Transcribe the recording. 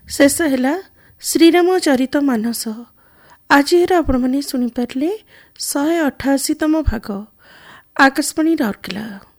ଶେଷ ହେଲା ଶ୍ରୀରାମ ଚରିତ ମାନସ। ଆଜିର ଆପଣମାନେ ଶୁଣିପାରିଲେ 188ତମ ଭାଗ। ଆକାଶବାଣୀ ରାଉରକେଲା।